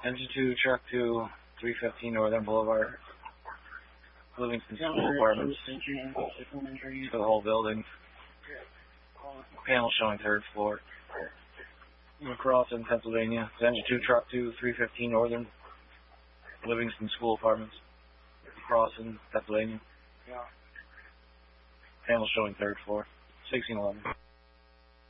Engine 2, truck 2, 315 Northern Boulevard, Livingston School Apartments. For the whole building. Panel showing 3rd floor. Crossing, Pennsylvania. Engine 2, truck 2, 315 Northern, Livingston School Apartments. Crossing, Pennsylvania. Panel showing 3rd floor. 1611.